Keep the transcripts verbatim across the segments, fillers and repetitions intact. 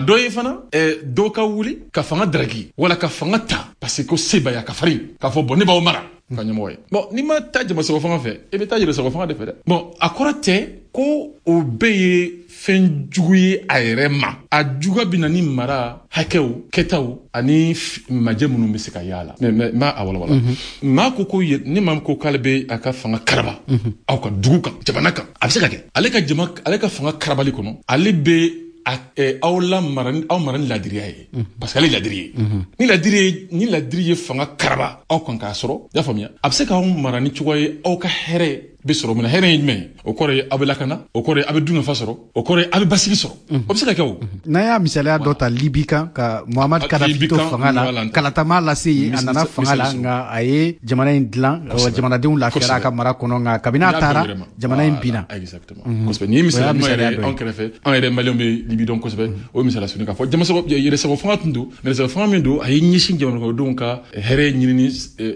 dɔ ye fana eh, dɔ ka wuli ka fanga daraki wala ka fanga ta parce que ko seba ya ka farin ka fɔ bon ne b'aw mara ka ɲɛmɔgɔ ye bon ni ma taa jamasɛgɛ fanga fɛ i bɛ taa yɛrɛsɛgɛ fanga de fɛ dɛ bon a kɔrɔ tɛ ko o bɛɛ ye fɛn jugu ye a yɛrɛ ma a juga bɛ na ni mara hakɛw kɛtaw ani majɛ minnu bɛ se ka y'a la mais mais ma a walawala maa ko ko ne maa ko k'ale bɛ a ka fanga karaba aw ka dugu kan jamana kan a bɛ se ka kɛ ale ka jama ale ka fanga karabali kɔnɔ ale bɛ aw la mara aw mara ni ladiriya ye parce que ale ladiri ye ni ladiri ni ladiri ye fanga karaba aw kan k'a sɔrɔ i y'a faamuya a bɛ se k'aw mara ni cogoya ye aw ka hɛrɛ bɛ sɔrɔ mina hɛrɛ ye jumɛn o kɔrɔ ye aw bɛ lakana o kɔrɔ ye aw bɛ dunkafa sɔrɔ o kɔrɔ ye aw bɛ basigi sɔrɔ o bɛ se ka kɛ o n'a y'a misaliya dɔ ta Libi kan ka Muammar Kadhafi to fanga la kalatama lase yen a nana fanga la nka a ye jamana in dilan jamanadenw lafiyara a ka mara kɔnɔ nka kabini a taara jamana in binna exactement kosɛbɛ nin ye misaliya yɛrɛ anw kɛrɛfɛ an yɛrɛ maliyɛnw bɛ Libi dɔn kosɛbɛ o ye misaliya suni k'a fɔ jamasɛgɛ yɛrɛsɛgɛ fanga tun don yɛrɛsɛgɛ fanga min don a ye ɲɛsin jamanakɔnɔdenw ka hɛrɛ ɲinini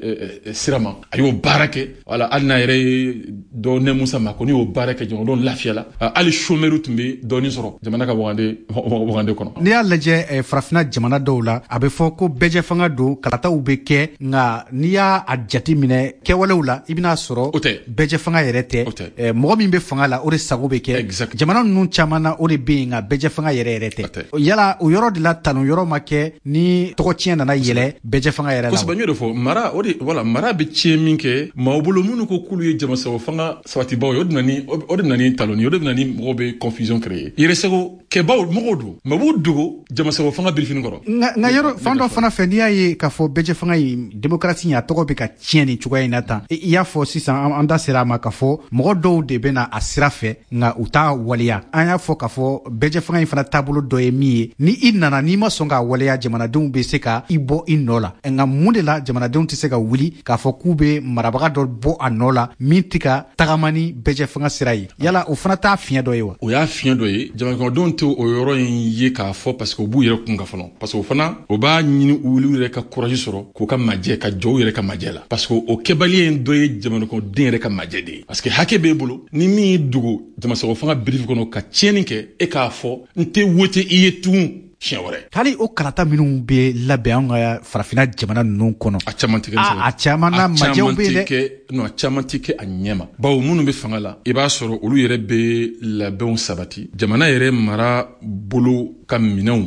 sira ma a y'o baara kɛ wala hali n'a yɛrɛ ye dɔ ne musa ma ko ni y'o baara kɛ jamanadenw lafiyala hali chômeur tun bɛ dɔɔnin sɔrɔ jamana ka wagande wagande kɔnɔ n'i y'a lajɛ farafina jamana dɔw la a bɛ fɔ ko bɛɛjɛ fanga don kalataw bɛ kɛ nka n'i y'a jate minɛ kɛwalew la i bɛna sɔrɔ bɛɛjɛ fanga yɛrɛ tɛ mɔgɔ min bɛ fanga la o de sago bɛ kɛ jamana ninnu caman na o de bɛ yen nka bɛɛjɛ fanga yɛrɛ yɛrɛ tɛ yala o yɔrɔ de la tanu yɔrɔ ma kɛ ni tɔgɔcɛn nana yɛlɛ bɛɛjɛ fanga yɛrɛ la kosɛbɛ n y'o de fɔ mara o de wala mara bɛ tiɲɛ min kɛ maaw bolo minnu ko k'olu ye jamasɛgɛ fanga sabatibaw ye o de nani o de nani taloni o de nani mɔgɔw bɛ confusion créer yɛrɛsɛgɛ kɛbaw mɔgɔw don mɛ b'u dogo jamasɛgɛ fanga birifini kɔrɔ nka yɔrɔ fan dɔ fana fɛ n'i y'a ye k'a fɔ bɛɛjɛ fanga in démocratie in a tɔgɔ bɛ ka tiɲɛ nin cogoya in na tan i y'a fɔ sisan an da sera a ma k'a fɔ mɔgɔ dɔw de bɛ na a sira fɛ nka u t'a waleya an y'a fɔ k'a fɔ bɛɛjɛ fanga in fana taabolo dɔ ye min ye ni i nana n'i ma sɔn k'a waleya jamanadenw bɛ se ka i bɔ i nɔ la nka mun de la jamanadenw tɛ se ka wuli k'a fɔ k'u bɛ marabaga dɔ bɔ a nɔ la min tɛ ka tagama ni bɛɛjɛ fanga sira ye yala o fana t'a fiɲɛ dɔ ye wa o y'a fiɲɛ dɔ ye jamanakɔnɔdenw tɛ o yɔrɔ in ye k'a fɔ parce que u b'u yɛrɛ kun ka fɔlɔ parce que o fana o b'a ɲini olu yɛrɛ ka courage sɔrɔ k'u ka majɛ ka jɔ u yɛrɛ ka majɛ la parce que o kɛbali ye dɔ ye jamanakɔnɔden yɛrɛ ka majɛ de ye parce que hakɛ b'e bolo ni min y'i dogo jamasɛgɛ fanga birifi kɔnɔ ka tiɲɛni kɛ e k'a fɔ n tɛ wote i ye tugun siɲɛ wɛrɛ hali o kalata minnu bɛ labɛn an ka farafina jamana ninnu kɔnɔ a caman tɛ kɛ a caman na majɛw bɛ yen dɛ non a caman tɛ kɛ a ɲɛma bawo minnu bɛ fanga la i b'a sɔrɔ olu yɛrɛ bɛ labɛnw sabati jamana yɛrɛ mara bolo ka minɛnw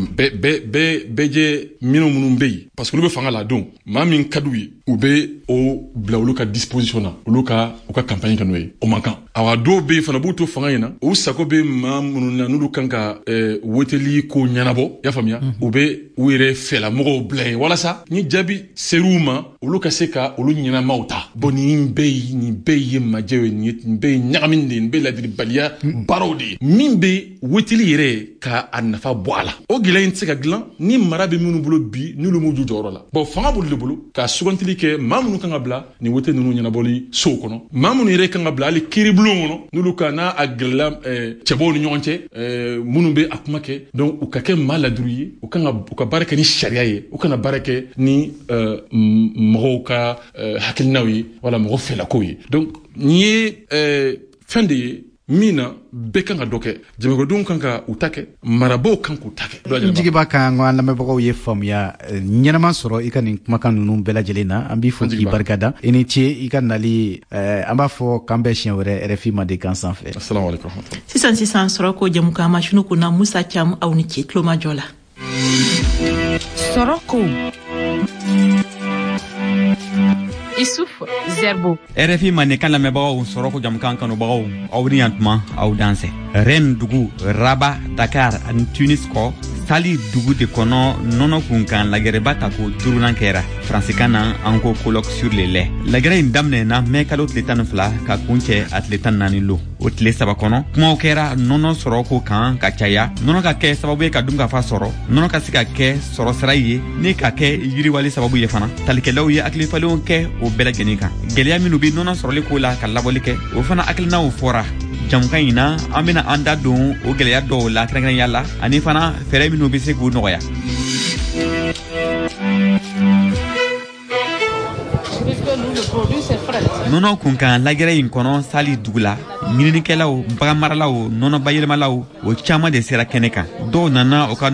bɛɛjɛ minnu minnu bɛ yen parce que olu bɛ fanga la don maa min ka d'u ye u bɛ o bila olu ka disposition na olu ka u ka campagne kɛ n'o ye o man kan awa dɔw bɛ yen fana b'u to fanga in na u sago bɛ maa minnu na n'olu kan ka woteli ko ɲɛnabɔ i y'a faamuya u bɛ u yɛrɛ fɛlamɔgɔw bila yen walasa ni jaabi ser'u ma olu ka se ka olu ɲɛnamaw ta bon nin bɛɛ ye nin bɛɛ ye majɛ ye nin bɛɛ ye ɲagamin de ye nin bɛɛ ye ladiribaliya baaraw de ye min bɛ woteli yɛrɛ ka a nafa bɔ a la o gɛlɛya in tɛ se ka dilan ni mara bɛ minnu bolo bi n'olu m'u ju jɔyɔrɔ la bon fanga b'olu de bolo ka sugantili kɛ maa minnu kan ka bila nin wote ninnu ɲɛnabɔli sow kɔnɔ maa minnu yɛrɛ kan ka bila hali kiiribulon kɔnɔ n'olu ka n'a a gɛlɛla cɛbaw ni ɲɔgɔn cɛ minnu bɛ a kuma kɛ donc u ka kɛ maa laduru ye u kan ka u ka baara kɛ ni sariya ye u kana baara kɛ ni mɔgɔw ka hakilinaw ye wala mɔgɔ fɛlakow ye donc nin ye fɛn de ye min na bɛɛ kan ka dɔ kɛ jamanadenw kan ka u ta kɛ marabaaw kan k'u ta kɛ jigiba kan an lamɛnbagaw ye faamuya ɲɛnama sɔrɔ i ka nin kumakan ninnu bɛɛ lajɛlen na an b'i fɔ k'i barikada i ni ce i ka nali an b'a fɔ k'an bɛɛ siɲɛ wɛrɛ R F I Manden kan sanfɛ assalamu alaikum sisan sisan sɔrɔ ko jamukan masunu kunna Musa Cam aw ni ce tulomajɔ la sɔrɔ ko Isuf Zerbo R F I Manden kan lamɛnbagaw sɔrɔ ko jamukan kanubagaw aw ni yantuma aw dansɛ Rennes dugu Rabat Dakar ani Tunis kɔ Sali dugu de kɔnɔ nɔnɔ kunkan lagɛrɛba ta ko duurunan kɛra faransikan na an ko colloque sur les laits lagɛrɛ in daminɛna mɛ kalo tile tan ni fila ka kun cɛ a tile tan naani lo o tile saba kɔnɔ kumaw kɛra nɔnɔ sɔrɔko kan ka caya nɔnɔ ka kɛ sababu ye ka dunkafa sɔrɔ nɔnɔ ka se ka kɛ sɔrɔ sira ye ni ka kɛ yiriwali sababu ye fana talikɛlaw ye hakilifalenw kɛ o bɛɛ lajɛlen kan gɛlɛya minnu bɛ nɔnɔ sɔrɔli ko la ka labɔli kɛ o fana hakilinaw fɔra jamukan in na an bɛna an da don o gɛlɛya dɔw la kɛrɛnkɛrɛnya la ani fana fɛɛrɛ minnu bɛ se k'u nɔgɔya nɔnɔ kunkan lagɛrɛ in kɔnɔ Sali dugu la ɲininikɛlaw baganmaralaw nɔnɔ bayɛlɛmalaw o caman de sera kɛnɛ kan dɔw nana o ka